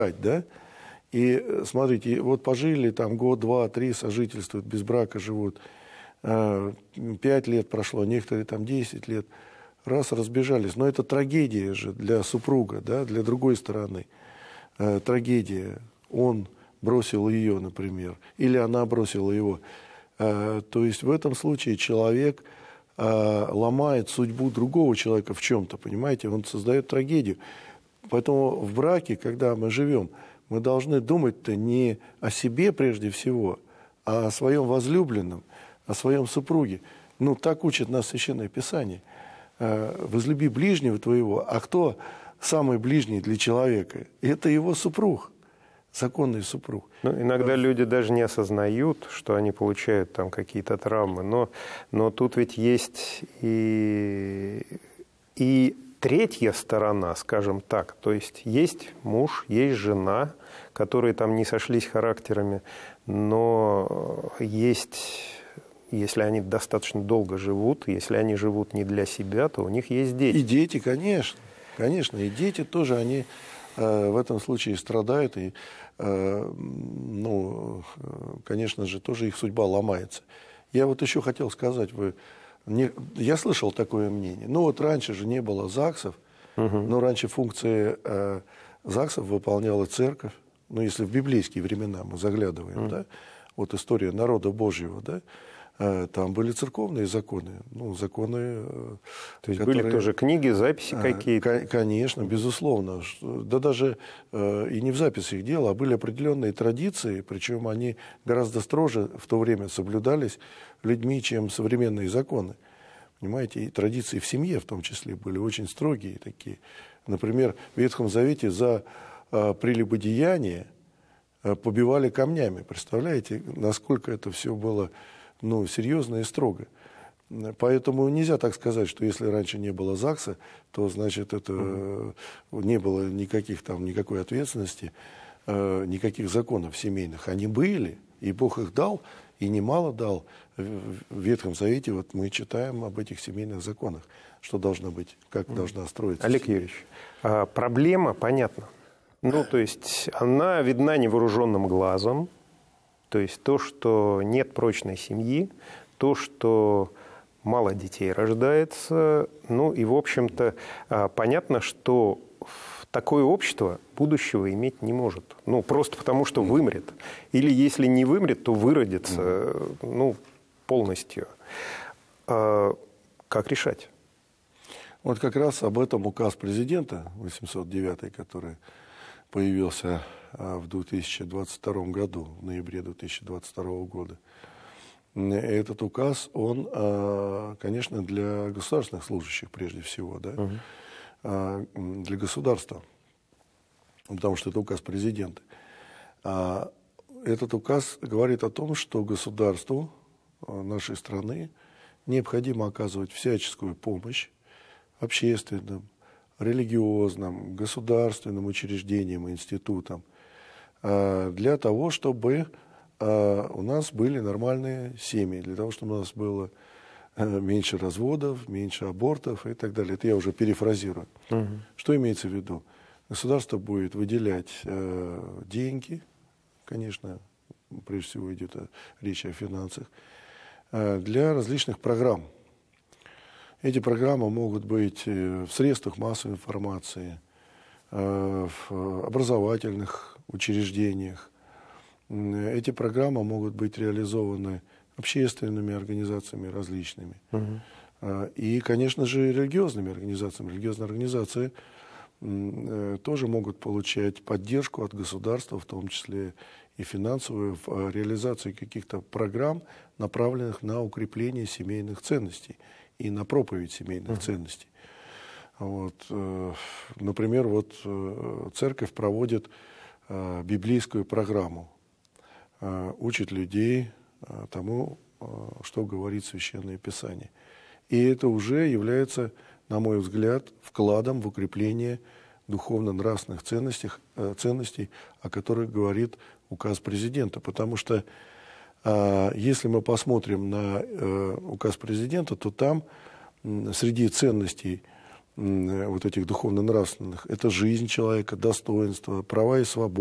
да? И смотрите, вот пожили там год, два, три, сожительствуют, без брака живут, 5 лет прошло, некоторые там 10 лет, раз разбежались. Но это трагедия же для супруга, да, для другой стороны. Трагедия. Он бросил ее, например, или она бросила его. То есть в этом случае человек ломает судьбу другого человека в чем-то, понимаете? Он создает трагедию. Поэтому в браке, когда мы живем, мы должны думать-то не о себе прежде всего, а о своем возлюбленном, о своем супруге. Ну, так учит нас Священное Писание. Возлюби ближнего твоего. А кто самый ближний для человека? Это его супруг, законный супруг. Ну, иногда люди даже не осознают, что они получают там какие-то травмы, но тут ведь есть и третья сторона, скажем так, то есть муж, есть жена, которые там не сошлись характерами, но есть, если они достаточно долго живут, если они живут не для себя, то у них есть дети. И дети, конечно, конечно, и дети тоже, они в этом случае страдают, и, ну, конечно же, тоже их судьба ломается. Я вот еще хотел сказать, я слышал такое мнение. Ну вот раньше же не было ЗАГСов, но раньше функции ЗАГСов выполняла церковь. Ну если в библейские времена мы заглядываем, да, вот история народа Божьего, да, там были церковные законы, ну законы. То есть были тоже книги, записи какие-то? Конечно, безусловно. Да даже и не в записях дело, а были определенные традиции, причем они гораздо строже в то время соблюдались людьми, чем современные законы. Понимаете, и традиции в семье в том числе были очень строгие такие. Например, в Ветхом Завете за прелюбодеяние побивали камнями. Представляете, насколько это все было, ну, серьезно и строго. Поэтому нельзя так сказать, что если раньше не было ЗАГСа, то, значит, это не было никакой ответственности, никаких законов семейных. Они были, и Бог их дал, и немало дал. В Ветхом Завете вот мы читаем об этих семейных законах, что должно быть, как должна строиться. Олег Юрьевич, проблема понятна. Ну, то есть она видна невооруженным глазом. То есть то, что нет прочной семьи, то, что мало детей рождается. Ну и, в общем-то, понятно, что такое общество будущего иметь не может. Ну, просто потому, что вымрет. Или если не вымрет, то выродится, ну, полностью. Как решать? Вот как раз об этом указ президента 809, который появился в 2022 году, в ноябре 2022 года. Этот указ, он, конечно, для государственных служащих прежде всего, да, для государства, потому что это указ президента. Этот указ говорит о том, что государству нашей страны необходимо оказывать всяческую помощь общественным, религиозным, государственным учреждениям, институтам, для того, чтобы у нас были нормальные семьи, для того, чтобы у нас было меньше разводов, меньше абортов и так далее. Это я уже перефразирую. Что имеется в виду? Государство будет выделять деньги, конечно, прежде всего идет речь о финансах, для различных программ. Эти программы могут быть в средствах массовой информации, в образовательных учреждениях. Эти программы могут быть реализованы общественными организациями различными. И, конечно же, религиозными организациями. Религиозные организации тоже могут получать поддержку от государства, в том числе и финансовую, в реализации каких-то программ, направленных на укрепление семейных ценностей и на проповедь семейных ценностей. Вот, например, вот церковь проводит библейскую программу, учит людей тому, что говорит Священное Писание. И это уже является, на мой взгляд, вкладом в укрепление духовно-нравственных ценностей, о которых говорит указ президента. Потому что если мы посмотрим на указ президента, то там среди ценностей вот этих духовно-нравственных, это жизнь человека, достоинство, права и свободы.